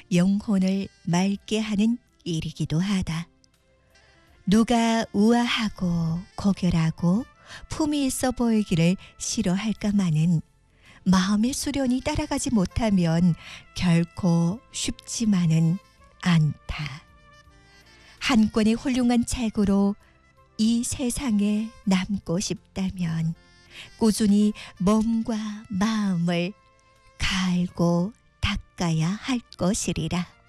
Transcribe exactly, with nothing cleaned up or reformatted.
영혼을 맑게 하는 일이기도 하다. 누가 우아하고 고결하고 품이 있어 보이기를 싫어할까마는 마음의 수련이 따라가지 못하면 결코 쉽지만은 않다. 한 권의 훌륭한 책으로 이 세상에 남고 싶다면 꾸준히 몸과 마음을 갈고 닦아야 할 것이리라.